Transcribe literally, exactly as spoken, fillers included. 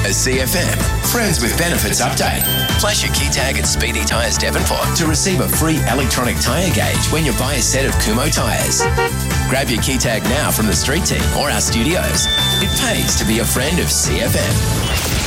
A C F M Friends with Benefits update. Flash your key tag at Speedy Tyres Devonport to receive a free electronic tyre gauge when you buy a set of Kumho tyres. Grab your key tag now from the street team or our studios. It pays to be a friend of C F M.